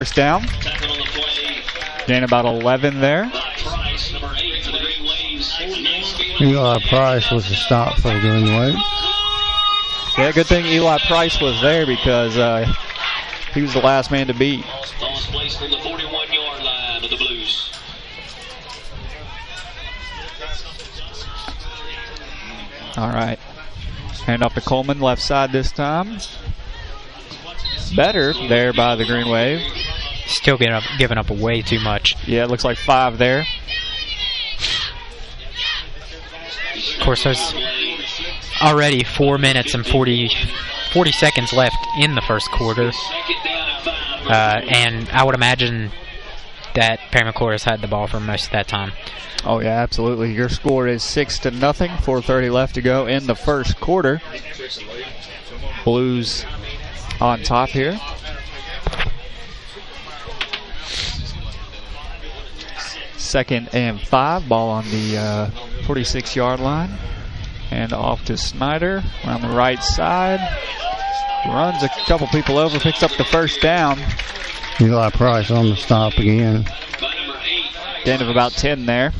First down. Gain about 11 there. Eli Price was the stop for the Green Wave. Yeah, good thing Eli Price was there because he was the last man to beat. Placed on the 41-yard line of the Blues. All right. Hand off to Coleman, left side this time. Better there by the Green Wave. Still giving up way too much. Yeah, it looks like 5 there. Of course, there's already 4 minutes and 40 seconds left in the first quarter. And I would imagine that Perry McClure has had the ball for most of that time. Oh, yeah, absolutely. Your score is 6-0. 4:30 left to go in the first quarter. Blues on top here. Second and 5. Ball on the 46-yard line. And off to Snyder on the right side. Runs a couple people over, picks up the first down. Eli Price on the stop again. Gain of about 10 there.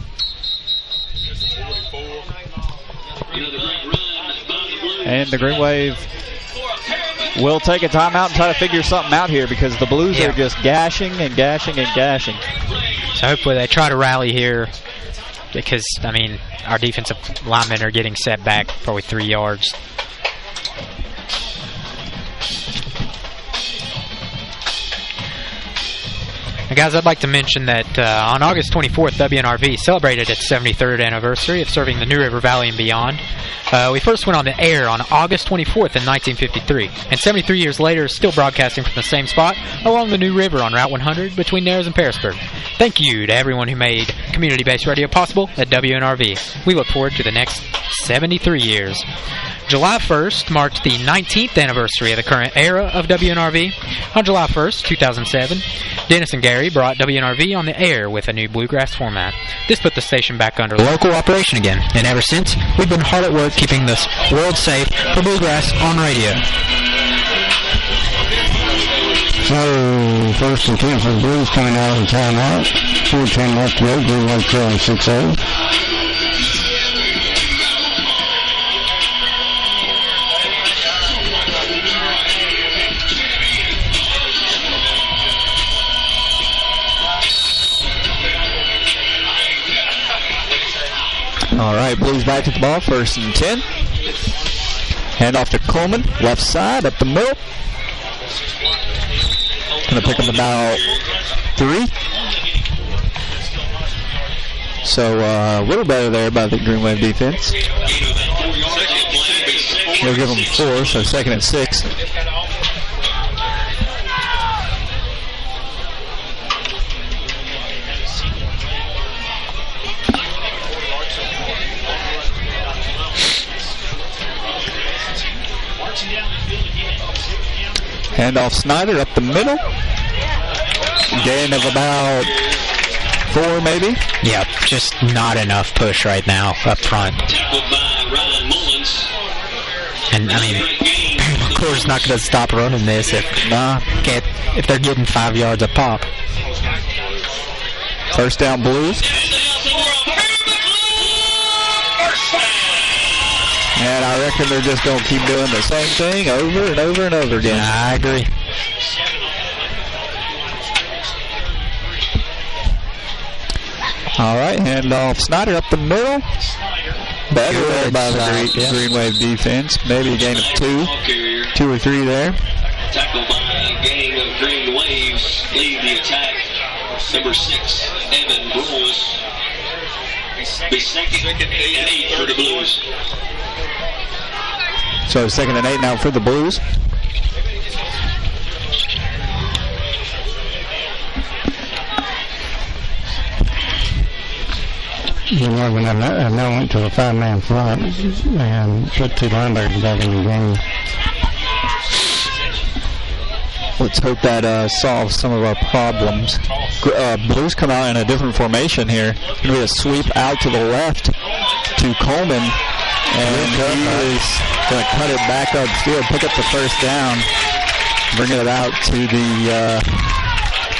And the Green Wave will take a timeout and try to figure something out here because the Blues are just gashing and gashing and gashing. So hopefully they try to rally here because, I mean, our defensive linemen are getting set back probably 3 yards. And guys, I'd like to mention that on August 24th, WNRV celebrated its 73rd anniversary of serving the New River Valley and beyond. We first went on the air on August 24th in 1953, and 73 years later, still broadcasting from the same spot along the New River on Route 100 between Nares and Pearisburg. Thank you to everyone who made community-based radio possible at WNRV. We look forward to the next 73 years. July 1st marked the 19th anniversary of the current era of WNRV. On July 1st, 2007, Dennis and Gary brought WNRV on the air with a new bluegrass format. This put the station back under local operation again, and ever since, we've been hard at work keeping this world safe for bluegrass on radio. So, first and 10 for the Blues coming out of the timeout. 4:10 left to go. Green Wave trailing 6-0. All right, Blues back at the ball, 1st and 10. Hand off to Coleman, left side, up the middle. Going to pick up about 3. So a little better there by the Green Wave defense. They'll give them 4, so 2nd and 6. Hand off Snyder up the middle. Gain of about 4 maybe. Yep, just not enough push right now up front. And I mean, of course, not going to stop running this if they're getting 5 yards a pop. First down, Blues. And I reckon they're just going to keep doing the same thing over and over and over again. I agree. All right, hand off Snyder up the middle. Better there by the Green Wave defense. Maybe a gain of 2 or 3 there. Tackle by a gang of Green Waves. Lead the attack. Number 6, Evan Broles. Be 2nd and 8 for the Blues. So 2nd and 8 now for the Blues. You know, when I went to a 5-man front and put 2 linebackers back in the game. Let's hope that solves some of our problems. Blues come out in a different formation here. Going to be a sweep out to the left to Coleman. And he is going to cut it back upfield, pick up the first down, bring it out to the